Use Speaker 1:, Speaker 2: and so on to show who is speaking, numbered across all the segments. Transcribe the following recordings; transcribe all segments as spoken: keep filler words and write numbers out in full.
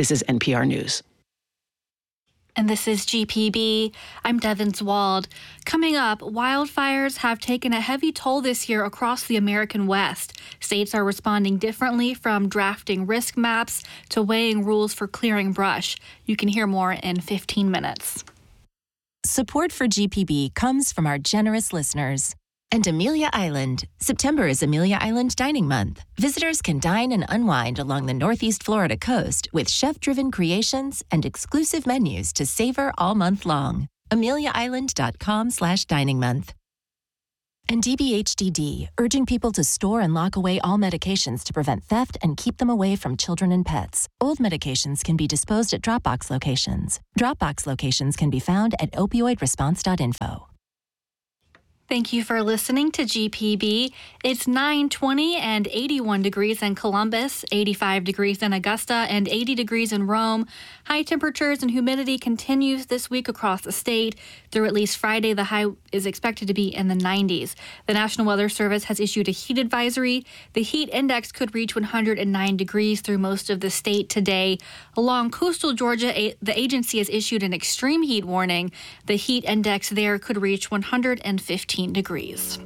Speaker 1: This is N P R News.
Speaker 2: And this is G P B. I'm Devin Zwald. Coming up, wildfires have taken a heavy toll this year across the American West. States are responding differently, from drafting risk maps to weighing rules for clearing brush. You can hear more in fifteen minutes.
Speaker 3: Support for G P B comes from our generous listeners. And Amelia Island. September is Amelia Island Dining Month. Visitors can dine and unwind along the Northeast Florida coast with chef-driven creations and exclusive menus to savor all month long. amelia island dot com slash dining month. And D B H D D, urging people to store and lock away all medications to prevent theft and keep them away from children and pets. Old medications can be disposed at Dropbox locations. Dropbox locations can be found at opioid response dot info.
Speaker 2: Thank you for listening to G P B. It's nine twenty and eighty-one degrees in Columbus, eighty-five degrees in Augusta, and eighty degrees in Rome. High temperatures and humidity continues this week across the state. Through at least Friday, the high is expected to be in the nineties. The National Weather Service has issued a heat advisory. The heat index could reach one hundred nine degrees through most of the state today. Along coastal Georgia, the agency has issued an extreme heat warning. The heat index there could reach one hundred fifteen degrees.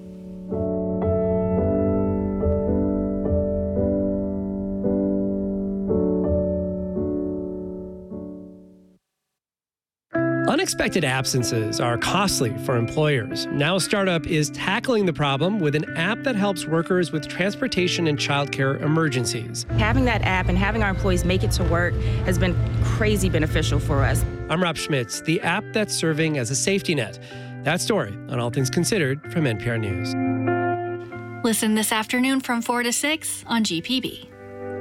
Speaker 4: Unexpected absences are costly for employers. Now Startup is tackling the problem with an app that helps workers with transportation and childcare emergencies.
Speaker 5: Having that app and having our employees make it to work has been crazy beneficial for us.
Speaker 4: I'm Rob Schmitz, the app that's serving as a safety net. That story on All Things Considered from N P R News.
Speaker 2: Listen this afternoon from four to six on G P B.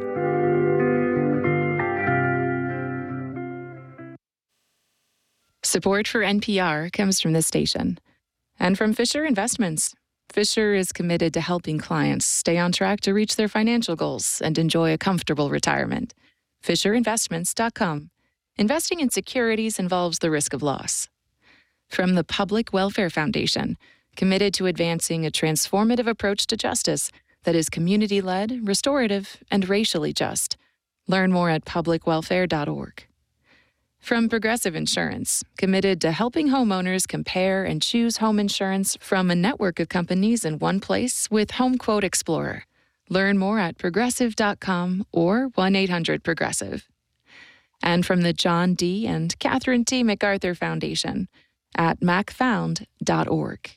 Speaker 6: Support for N P R comes from this station and from Fisher Investments. Fisher is committed to helping clients stay on track to reach their financial goals and enjoy a comfortable retirement. fisher investments dot com. Investing in securities involves the risk of loss. From the Public Welfare Foundation, committed to advancing a transformative approach to justice that is community-led, restorative, and racially just. Learn more at public welfare dot org. From Progressive Insurance, committed to helping homeowners compare and choose home insurance from a network of companies in one place with HomeQuote Explorer. Learn more at progressive dot com or one eight hundred progressive. And from the John D. and Catherine T. MacArthur Foundation at mac found dot org.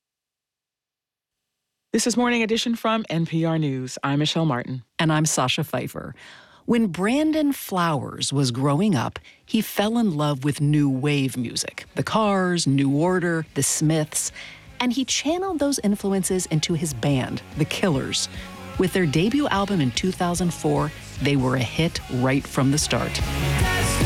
Speaker 7: This is Morning Edition from N P R News. I'm Michelle Martin.
Speaker 1: And I'm Sasha Pfeiffer. When Brandon Flowers was growing up, he fell in love with new wave music. The Cars, New Order, The Smiths. And he channeled those influences into his band, The Killers. With their debut album in two thousand four, they were a hit right from the start.